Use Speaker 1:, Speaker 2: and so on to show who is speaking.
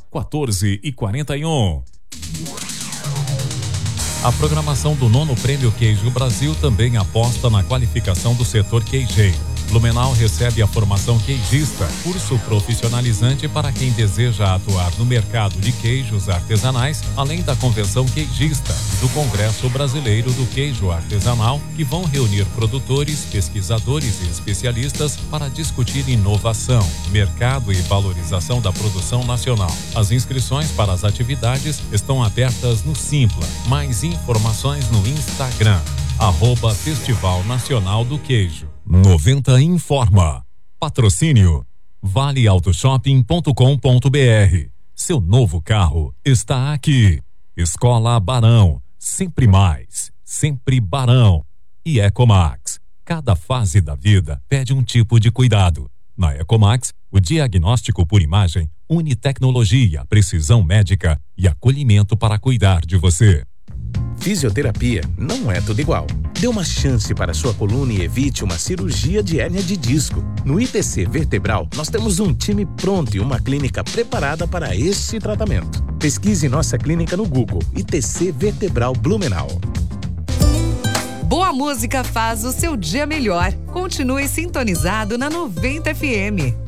Speaker 1: 14h41. A programação do 9º Prêmio Queijo Brasil também aposta na qualificação do setor queijeiro. Blumenau recebe a formação queijista, curso profissionalizante para quem deseja atuar no mercado de queijos artesanais, além da Convenção Queijista e do Congresso Brasileiro do Queijo Artesanal, que vão reunir produtores, pesquisadores e especialistas para discutir inovação, mercado e valorização da produção nacional. As inscrições para as atividades estão abertas no Simpla. Mais informações no Instagram, @Festival Nacional do Queijo. 90 informa. Patrocínio valeautoshopping.com.br. Seu novo carro está aqui. Escola Barão, sempre mais, sempre Barão. E Ecomax. Cada fase da vida pede um tipo de cuidado. Na Ecomax, o diagnóstico por imagem une tecnologia, precisão médica e acolhimento para cuidar de você.
Speaker 2: Fisioterapia não é tudo igual. Dê uma chance para sua coluna e evite uma cirurgia de hérnia de disco. No ITC Vertebral, nós temos um time pronto e uma clínica preparada para este tratamento. Pesquise nossa clínica no Google, ITC Vertebral Blumenau.
Speaker 3: Boa música faz o seu dia melhor. Continue sintonizado na 90 FM.